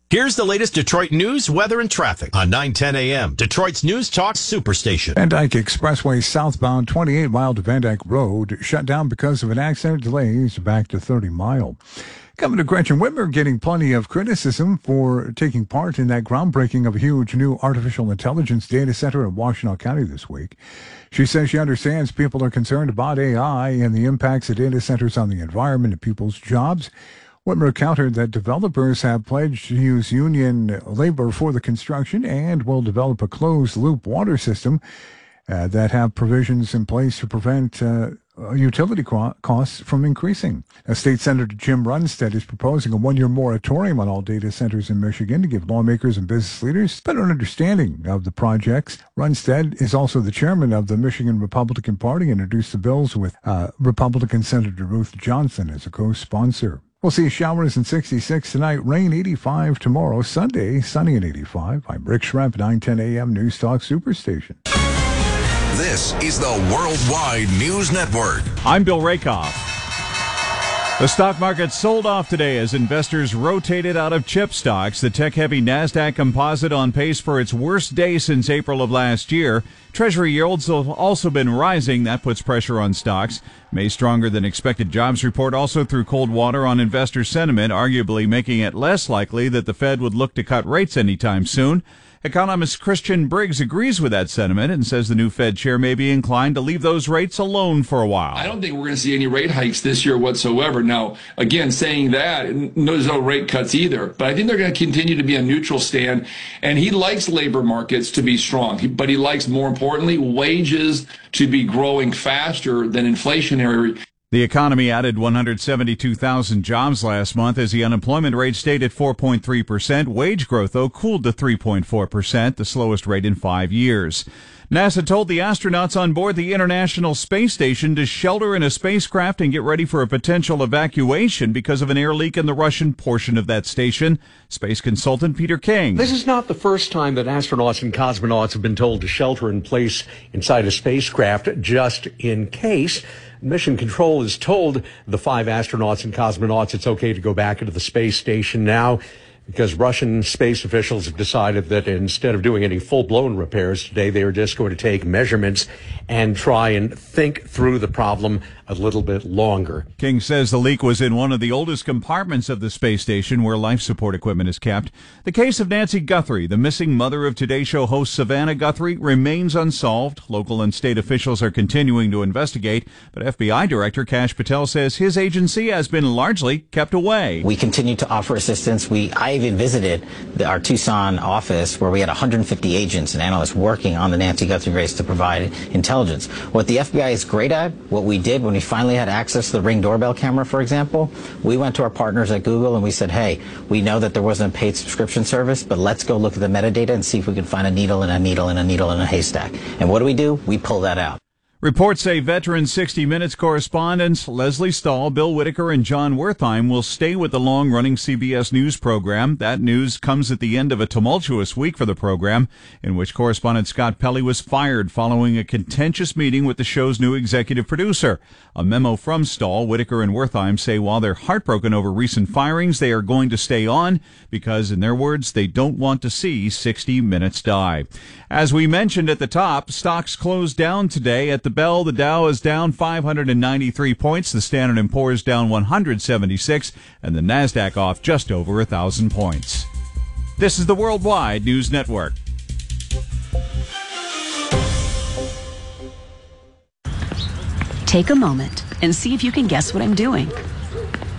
Here's the latest Detroit news, weather, and traffic on 9:10 a.m. Detroit's News Talk Superstation. Van Dyke Expressway southbound 28 mile to Van Dyke Road shut down because of an accident. Delays back to 30 mile. Governor Gretchen Whitmer getting plenty of criticism for taking part in that groundbreaking of a huge new artificial intelligence data center in Washtenaw County this week. She says she understands people are concerned about AI and the impacts of data centers on the environment and people's jobs. Whitmer countered that developers have pledged to use union labor for the construction and will develop a closed-loop water system that have provisions in place to prevent utility costs from increasing. State Senator Jim Runstead is proposing a one-year moratorium on all data centers in Michigan to give lawmakers and business leaders better understanding of the projects. Runstead is also the chairman of the Michigan Republican Party and introduced the bills with Republican Senator Ruth Johnson as a co-sponsor. We'll see showers and 66 tonight, rain 85 tomorrow, Sunday, sunny and 85. I'm Rick Schrempf, 9:10 a.m. News Talk Superstation. This is the Worldwide News Network. I'm Bill Rakoff. The stock market sold off today as investors rotated out of chip stocks. The tech-heavy NASDAQ Composite on pace for its worst day since April of last year. Treasury yields have also been rising. That puts pressure on stocks. May's stronger than expected jobs report also threw cold water on investor sentiment, arguably making it less likely that the Fed would look to cut rates anytime soon. Economist Christian Briggs agrees with that sentiment and says the new Fed chair may be inclined to leave those rates alone for a while. I don't think we're going to see any rate hikes this year whatsoever. Now, again, saying that, there's no rate cuts either. But I think they're going to continue to be a neutral stand. And he likes labor markets to be strong. But he likes, more importantly, wages to be growing faster than inflationary. The economy added 172,000 jobs last month as the unemployment rate stayed at 4.3%. Wage growth, though, cooled to 3.4%, the slowest rate in 5 years. NASA told the astronauts on board the International Space Station to shelter in a spacecraft and get ready for a potential evacuation because of an air leak in the Russian portion of that station. Space consultant Peter King. This is not the first time that astronauts and cosmonauts have been told to shelter in place inside a spacecraft just in case. Mission Control has told the 5 astronauts and cosmonauts it's okay to go back into the space station now because Russian space officials have decided that instead of doing any full-blown repairs today, they are just going to take measurements and try and think through the problem a little bit longer. King says the leak was in one of the oldest compartments of the space station where life support equipment is kept. The case of Nancy Guthrie, the missing mother of Today Show host Savannah Guthrie, remains unsolved. Local and state officials are continuing to investigate, but FBI Director Kash Patel says his agency has been largely kept away. We continue to offer assistance. I even visited our Tucson office where we had 150 agents and analysts working on the Nancy Guthrie race to provide intelligence. What the FBI is great at, what we did when we finally had access to the Ring doorbell camera, for example, we went to our partners at Google and we said, hey, we know that there wasn't a paid subscription service, but let's go look at the metadata and see if we can find a needle in a needle in a needle in a haystack. And what do? We pull that out. Reports say veteran 60 Minutes correspondents Leslie Stahl, Bill Whitaker, and John Wertheim will stay with the long-running CBS News program. That news comes at the end of a tumultuous week for the program, in which correspondent Scott Pelley was fired following a contentious meeting with the show's new executive producer. A memo from Stahl, Whitaker, and Wertheim say while they're heartbroken over recent firings, they are going to stay on because, in their words, they don't want to see 60 Minutes die. As we mentioned at the top, stocks closed down today at the bell. The Dow is down 593 points, the Standard & Poor's down 176, and the NASDAQ off just over 1,000 points. This is the Worldwide News Network. Take a moment and see if you can guess what I'm doing.